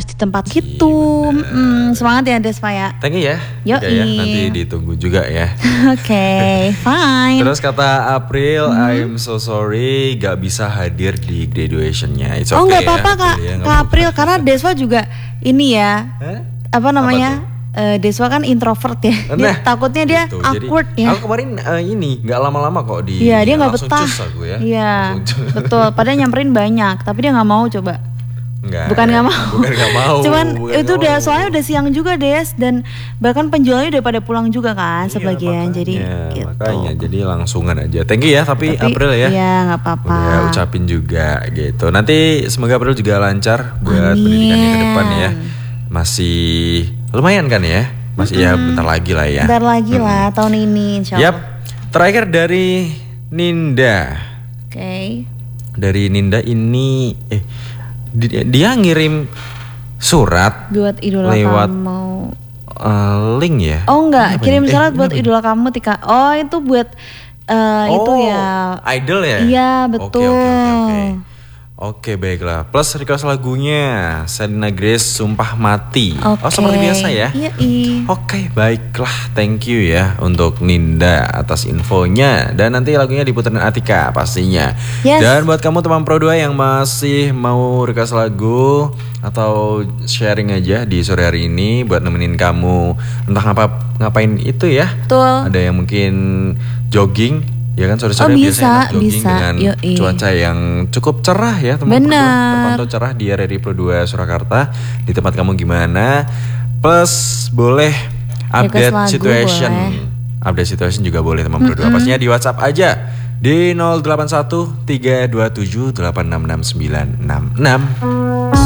harus di tempat gitu. Semangat ya Desva ya. Thank you ya. Yoi. Ya, nanti ditunggu juga ya. Oke, fine. Terus kata April, I'm so sorry gak bisa hadir di graduationnya. It's okay Nggak apa-apa Kak, Kak April, karena Desva juga ini ya. Apa namanya? Deswa kan introvert ya. Takutnya dia gitu. awkward Jadi, ya. aku kemarin ini nggak lama-lama kok di. Iya, dia nggak langsung betah. cus aku ya. Iya, betul. Padahal nyamperin banyak, tapi dia nggak mau coba. Bukan nggak mau. Bukan nggak mau. Cuman bukan itu udah soalnya udah siang juga Des, dan bahkan penjualnya udah pada pulang juga kan sebagian. Makanya, jadi gitu. Makanya jadi langsungan aja. Thank you ya, tapi April ya. Iya nggak apa-apa. Udah ucapin juga gitu. Nanti semoga April juga lancar buat pendidikannya ke depan ya. Masih lumayan kan ya? Masih ya bentar lagi lah ya. Bentar lagi lah tahun ini insyaallah. Yap. Terakhir dari Ninda. Oke. Dari Ninda ini dia ngirim surat buat idola lewat kamu. Link ya? Oh enggak, kirim surat buat idola kamu Tika. Oh itu buat itu ya. Idol ya? Iya betul. Oke, baiklah. Plus request lagunya Selena Grace Sumpah Mati. Oh seperti biasa ya? Iya. Oke, baiklah. Thank you ya untuk Ninda atas infonya. Dan nanti lagunya diputerin Atika pastinya. Yes. Dan buat kamu teman Pro 2 yang masih mau request lagu atau sharing aja di sore hari ini buat nemenin kamu entah ngapain itu ya. Betul. Ada yang mungkin jogging. Ya kan sore-sore biasanya jogging dengan cuaca yang cukup cerah ya teman-teman. Terpantau cerah di RRI Pro 2 Surakarta. Di tempat kamu gimana? Plus boleh update situation. Update situation juga boleh teman Pro 2. Pastinya di WhatsApp aja di 081 327 866 966.